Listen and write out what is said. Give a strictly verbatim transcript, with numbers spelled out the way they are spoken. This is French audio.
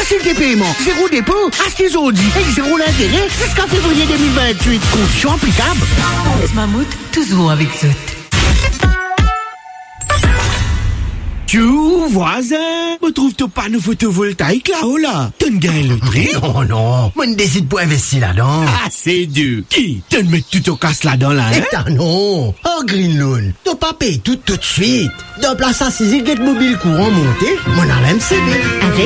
Facilité paiement, zéro dépôt, achetez aujourd'hui et zéro l'intérêt jusqu'à février deux mille vingt-huit. Conditions applicables. Mammouth, toujours avec Zout. Tu voisin, me trouve ton panneau photovoltaïque là-haut là. T'as une gain le prix? Non, non, moi ne décide pas investir là-dedans. Ah, c'est dur. Qui? T'as de mettre tout au casse là-dedans là, hein? Eh, non. Oh, Green Loan, t'as pas payé tout tout de suite. Dans place à six mobile courant monté, mon a l'aime cédé. Avec